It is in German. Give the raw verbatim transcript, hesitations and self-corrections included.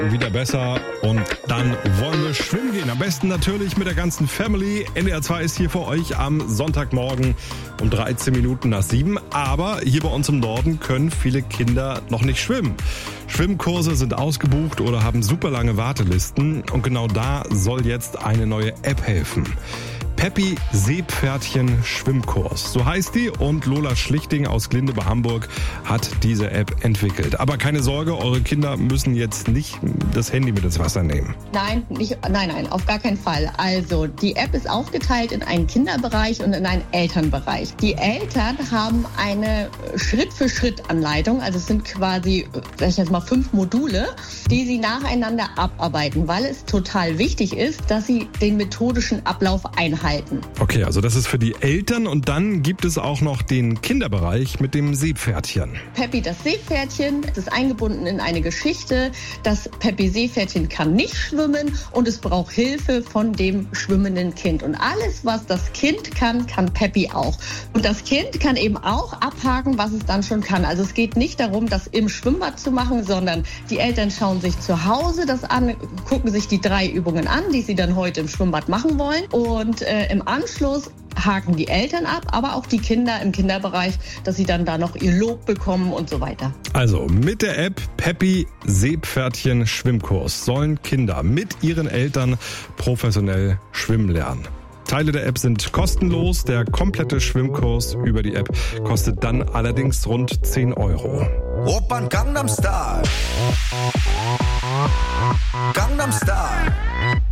wieder besser und dann wollen wir schwimmen gehen. Am besten natürlich mit der ganzen Family. N D R zwei ist hier für euch am Sonntagmorgen um dreizehn Minuten nach sieben. Aber hier bei uns im Norden können viele Kinder noch nicht schwimmen. Schwimmkurse sind ausgebucht oder haben super lange Wartelisten. Und genau da soll jetzt eine neue App helfen. Peppy Seepferdchen Schwimmkurs. So heißt die und Lola Schlichting aus Glinde bei Hamburg hat diese App entwickelt. Aber keine Sorge, eure Kinder müssen jetzt nicht das Handy mit ins Wasser nehmen. Nein, nicht, nein, nein, auf gar keinen Fall. Also die App ist aufgeteilt in einen Kinderbereich und in einen Elternbereich. Die Eltern haben eine Schritt-für-Schritt-Anleitung. Also es sind quasi, sag ich jetzt mal, fünf Module, die sie nacheinander abarbeiten, weil es total wichtig ist, dass sie den methodischen Ablauf einhalten. Okay, also das ist für die Eltern und dann gibt es auch noch den Kinderbereich mit dem Seepferdchen. Peppy, das Seepferdchen, ist eingebunden in eine Geschichte. Das Peppy Seepferdchen kann nicht schwimmen und es braucht Hilfe von dem schwimmenden Kind. Und alles, was das Kind kann, kann Peppy auch. Und das Kind kann eben auch abhaken, was es dann schon kann. Also es geht nicht darum, das im Schwimmbad zu machen, sondern die Eltern schauen sich zu Hause das an, gucken sich die drei Übungen an, die sie dann heute im Schwimmbad machen wollen. Und äh, im Anschluss haken die Eltern ab, aber auch die Kinder im Kinderbereich, dass sie dann da noch ihr Lob bekommen und so weiter. Also mit der App Peppy Seepferdchen Schwimmkurs sollen Kinder mit ihren Eltern professionell schwimmen lernen. Teile der App sind kostenlos, der komplette Schwimmkurs über die App kostet dann allerdings rund zehn Euro. Oppan Gangnam Style. Gangnam Style.